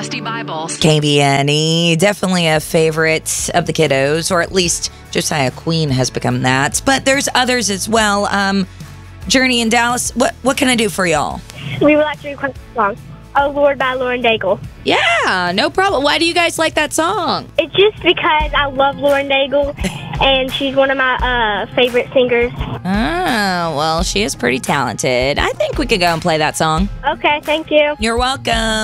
Dusty Bibles. KBNE, definitely a favorite of the kiddos, or at least Josiah Queen has become that. But there's others as well. Journey in Dallas, what can I do for y'all? We would like to request a song, Oh Lord by Lauren Daigle. Yeah, no problem. Why do you guys like that song? It's just because I love Lauren Daigle, and she's one of my favorite singers. Oh, well, she is pretty talented. I think we could go and play that song. Okay, thank you. You're welcome.